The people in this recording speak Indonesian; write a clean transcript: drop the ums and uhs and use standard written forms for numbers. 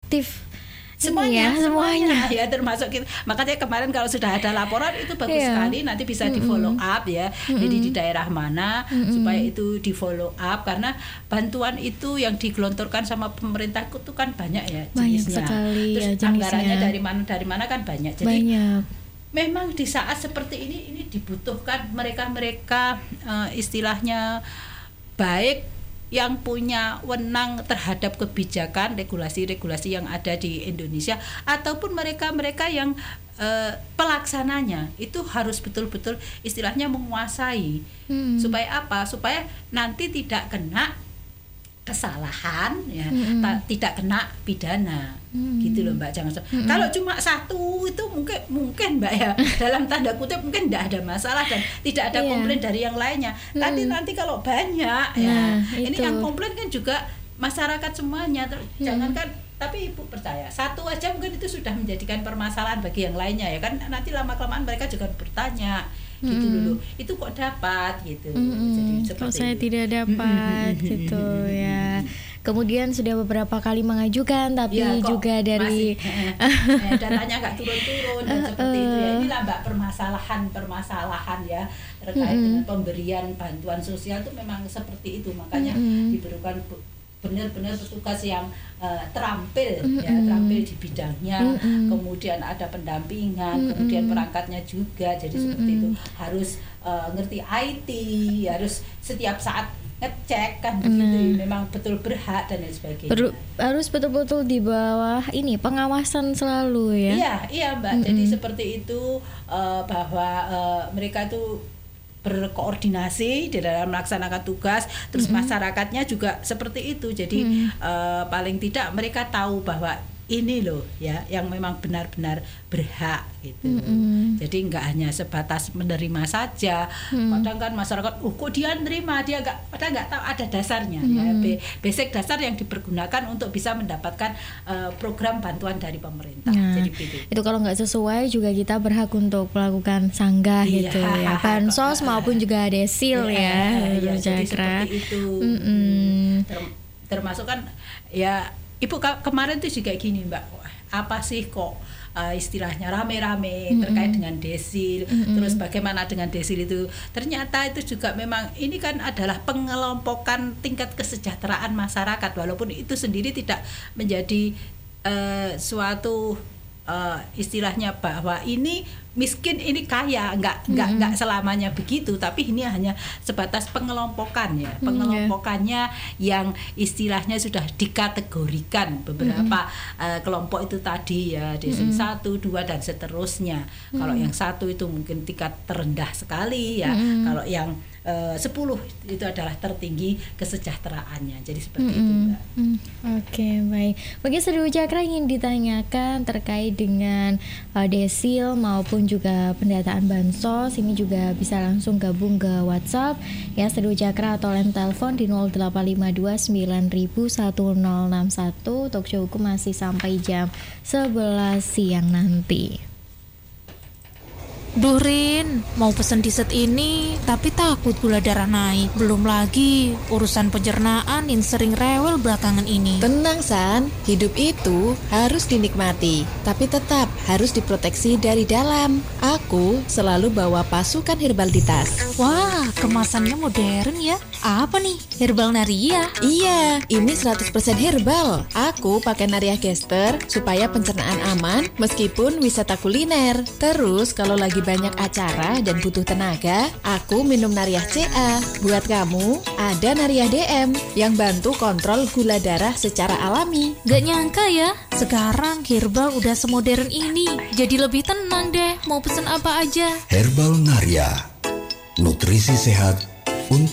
aktif semuanya ya, termasuk kita. Makanya kemarin kalau sudah ada laporan itu bagus sekali, nanti bisa di follow up ya. Jadi di daerah mana supaya itu di follow up, karena bantuan itu yang digelontorkan sama pemerintah itu kan banyak ya jenisnya. Banyak sekali. Terus anggarannya dari mana kan banyak. Jadi banyak. Memang di saat seperti ini dibutuhkan mereka istilahnya baik yang punya wewenang terhadap kebijakan regulasi-regulasi yang ada di Indonesia, ataupun mereka-mereka yang pelaksananya itu harus betul-betul istilahnya menguasai. Supaya apa? Supaya nanti tidak kena kesalahan ya, tidak kena pidana. Gitu loh Mbak, jangan kalau cuma satu itu mungkin Mbak ya dalam tanda kutip mungkin tidak ada masalah dan tidak ada komplain dari yang lainnya. Nanti kalau banyak ini yang komplain kan juga masyarakat semuanya. Jangankan, tapi Ibu percaya satu aja mungkin itu sudah menjadikan permasalahan bagi yang lainnya ya kan, nanti lama-kelamaan mereka juga bertanya gitu dulu, itu kok dapat gitu. Jadi kok saya tidak dapat gitu ya. Kemudian sudah beberapa kali mengajukan tapi ya, juga dari datanya nggak turun-turun dan seperti itu ya. Inilah Mbak permasalahan ya terkait dengan pemberian bantuan sosial itu memang seperti itu. Makanya diperlukan benar-benar petugas yang terampil di bidangnya, kemudian ada pendampingan, kemudian perangkatnya juga. Jadi seperti itu harus ngerti IT, harus setiap saat ngecek kan begitu, memang betul berhak dan lain sebagainya. Harus betul-betul di bawah ini pengawasan selalu ya. Iya Mbak. Jadi seperti itu bahwa mereka itu berkoordinasi di dalam melaksanakan tugas, terus masyarakatnya juga seperti itu. Jadi paling tidak mereka tahu bahwa ini loh ya yang memang benar-benar berhak gitu. Jadi nggak hanya sebatas menerima saja. Kadang kan masyarakat kok dia nerima, dia padahal nggak tahu ada dasarnya ya, basic dasar yang dipergunakan untuk bisa mendapatkan program bantuan dari pemerintah. Jadi itu kalau nggak sesuai juga kita berhak untuk melakukan sanggah gitu ya, bansos maupun juga desil ya. Jadi seperti itu. Termasuk kan ya Ibu kemarin tuh juga gini Mbak, apa sih kok istilahnya rame-rame terkait dengan desil, terus bagaimana dengan desil itu? Ternyata itu juga memang ini kan adalah pengelompokan tingkat kesejahteraan masyarakat, walaupun itu sendiri tidak menjadi suatu istilahnya bahwa ini miskin ini kaya, enggak selamanya begitu, tapi ini hanya sebatas pengelompokan ya, pengelompokannya yang istilahnya sudah dikategorikan beberapa kelompok itu tadi ya, desil 1, 2 dan seterusnya. Kalau yang 1 itu mungkin tingkat terendah sekali ya, kalau yang 10 itu adalah tertinggi kesejahteraannya. Jadi seperti itu Mbak. Oke, baik. Bagi Seru Cakra ingin ditanyakan terkait dengan desil maupun juga pendataan bansos, ini juga bisa langsung gabung ke WhatsApp ya Seru Cakra atau line telepon di 0852901061. Talkshow Hukum masih sampai jam 11 siang nanti. Duh Rin, mau pesen dessert ini tapi takut gula darah naik. Belum lagi urusan pencernaan yang sering rewel belakangan ini. Tenang San, hidup itu harus dinikmati, tapi tetap harus diproteksi dari dalam. Aku selalu bawa pasukan herbal di tas. Wah, kemasannya modern ya. Apa nih? Herbal Naria? Iya, ini 100% herbal. Aku pakai Naria Gester supaya pencernaan aman meskipun wisata kuliner. Terus kalau lagi banyak acara dan butuh tenaga, aku minum Nariah CA. Buat kamu, ada Nariah DM yang bantu kontrol gula darah secara alami. Gak nyangka ya, sekarang herbal udah semodern ini. Jadi lebih tenang deh, mau pesen apa aja. Herbal Naria, nutrisi sehat